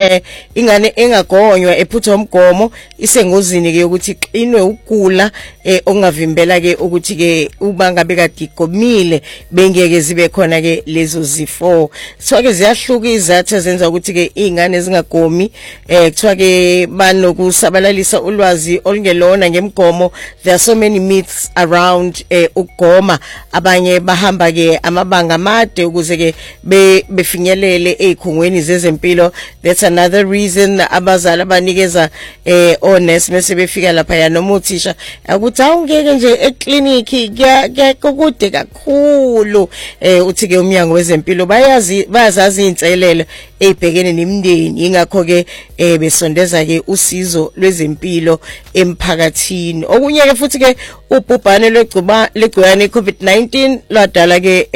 ingane engagonywa ephutha umgomo isengozini ke ukuthi iqinwe ukugula ongavimbela ke ukuthi ke uma ngabe kade igomile bengeke zibe khona ke lezo zifo. So ke ziyahluka izathu ezenza ukuthi ke ingane ezingagomi kuthiwa ke banokusabalalisa ulwazi olungelona ngemgomo. There are so many myths around ukugoma. Abanye bahamba ke amabanga amade ukuze ke befinyelele ezikhungweni zezempilo. That's another reason abazali abanikeza onesi mase befika lapha ya noma uthisha ukuthi awungeke nje eclinic kukude kakhulu. Uthi ke umnyango wezempilo bayazazi inselelo ebhekene nemindeni, ingakho ke besondeza ke usizo lwezempilo emphakathini. Okunye ke futhi ke ubhubhane legcikwane COVID-19 lwadala ke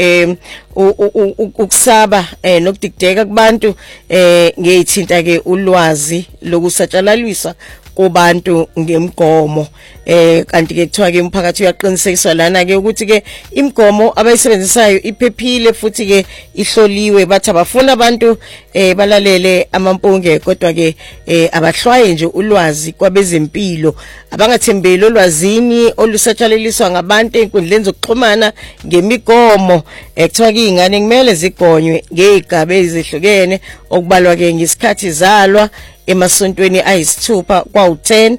ukusaba nokudideka kubantu ngeyithinta ke ulwazi lokusatshalaliswa kubantu ngemgomo. Kanti ke kuthiwa ke umphakathi uyaqinisekiswa lana ke ukuthi ke imgomo abayisebenzisayo iphephile futhi ke ihloliwe. Bathi abafuna abantu balalele amampunge kodwa ke abahlwaye nje ulwazi kwabezempilo, abangathembeli olwazini olusatshalaliswa ngabantu enkundleni zokuxhumana ngemigomo. Kuthiwa ke ingane kumele zigonywe ngezigaba ezihlukene okubalwa ke ngesikhathi zalwa emasontweni ayisithupha kwawu10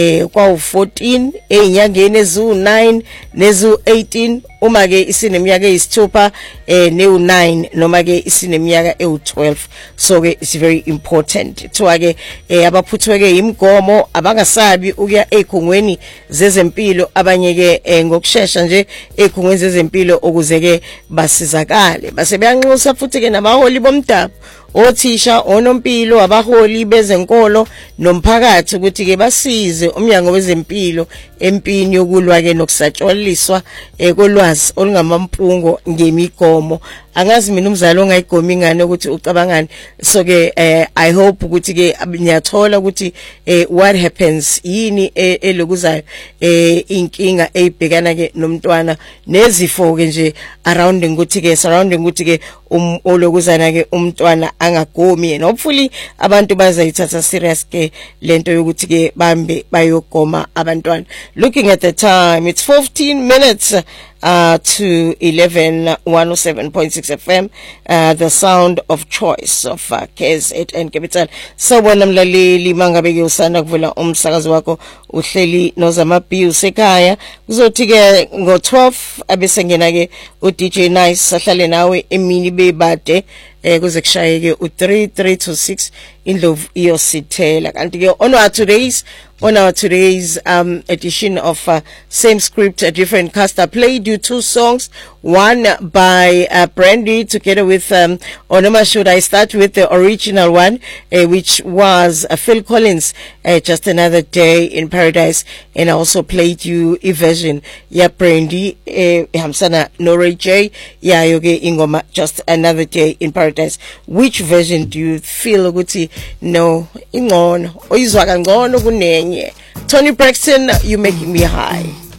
kwawu14 ezinyangeni eziwu9 neziwu18 uma ke isineminyaka eyisithupha newu9 noma ke isineminyaka ewu12. So ke it's very important kuthiwa ke abaphuthwe ke imigomo abangasabi ukuya ezikhungweni zezempilo, abanye ke ngokusheshsha nje ezikhungweni zezempilo ukuze ke basizakale. Base beyanxusa futhi ke nabaholi bomdabu, othisha, onompilo, abaholi bezenkolo nomphakathi ukuthi ke basize umnyango wezempilo empini yokulwa ke nokusatshalaliswa kolwazi olungamampungo ngemigomo. Angazi mina umzali ongayigomi ingane ukuthi ucabangani. So ke I hope ukuthi ke niyathola ukuthi what happens yini elokuzayo inkinga ebhekana ke nomntwana nezifo ke nje surrounding ukuthi ke olokuzana ke umntwana angagomi. And hopefully abantu bazayithatha serious ke lento yokuthi ke bambe bayogoma abantwana. Looking at the time, it's 15 minutes to 11, 107.6 FM, the sound of choice of KZN Capital. Sawubona mlaleli, mangabe usanda kuvula umsakazo wakho uhleli noZamaphi usekhaya. Kuzothi ke ngo12 abesengena ke uDJ Nice ahlale nawe emini bebade kuze kushaye ke u3 to 6 indlovu iyosithela. Kanti ke on our today's edition of Same Script, a different cast, I played you two songs, one by Brandy together with or no, should I start with the original one, which was Phil Collins, Just Another Day in Paradise, and I also played you a version Brandy hamsana Nore J yoge ingoma Just Another Day in Paradise. Which version do you feel ukuthi no ingcono oyizwa kangcono kunenye? Tony Braxton, You Making Me High.